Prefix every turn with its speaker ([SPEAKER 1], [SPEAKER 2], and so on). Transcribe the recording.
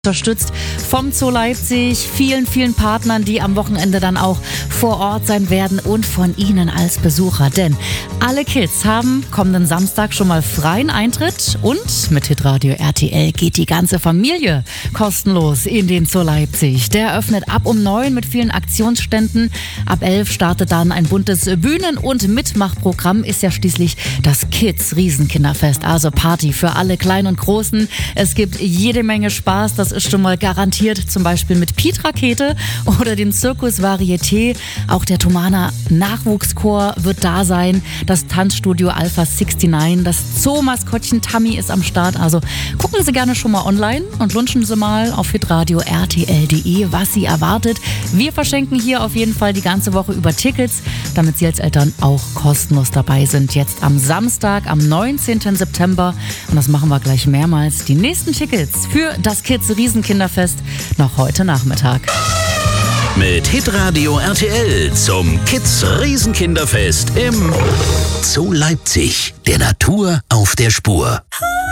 [SPEAKER 1] Unterstützt vom Zoo Leipzig, vielen, vielen Partnern, die am Wochenende dann auch vor Ort sein werden und von Ihnen als Besucher. Denn alle Kids haben kommenden Samstag schon mal freien Eintritt und mit Hitradio RTL geht die ganze Familie kostenlos in den Zoo Leipzig. Der öffnet ab um 9 mit vielen Aktionsständen. Ab 11 startet dann ein buntes Bühnen- und Mitmachprogramm. Ist ja schließlich das Kids-Riesenkinderfest, also Party für alle Kleinen und Großen. Es gibt jede Menge Spaß, das ist schon mal garantiert, zum Beispiel mit Piet Rakete oder dem Zirkus Varieté. Auch der Thomaner Nachwuchschor wird da sein. Das Tanzstudio Alpha 69, das Zoo-Maskottchen Tammy ist am Start. Also gucken Sie gerne schon mal online und lunchen Sie mal auf hitradio rtl.de, was Sie erwartet. Wir verschenken hier auf jeden Fall die ganze Woche über Tickets, damit Sie als Eltern auch kostenlos dabei sind. Jetzt am Samstag, am 19. September. Und das machen wir gleich mehrmals. Die nächsten Tickets für das Kids-Riesenkinderfest noch heute Nachmittag.
[SPEAKER 2] Mit Hitradio RTL zum Kids-Riesenkinderfest im Zoo Leipzig. Der Natur auf der Spur.